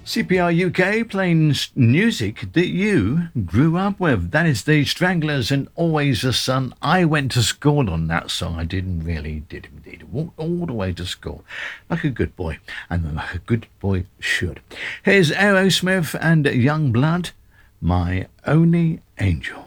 CPR UK playing music that you grew up with. That is the Stranglers and Always the Sun. I went to school on that song. I did indeed. Walked all the way to school. Like a good boy. And like a good boy should. Here's Aerosmith and Young Blood, My Only Angel.